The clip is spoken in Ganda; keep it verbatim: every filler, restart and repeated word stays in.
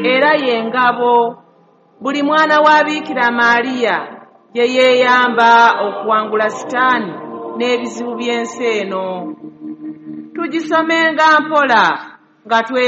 era ye ngabo. Buli mwana wa Biikira Maaliya ye yeeyamba okuwangula Sitaani n'ebizibu by'ensi eno. Tugisomenga mpola nga twe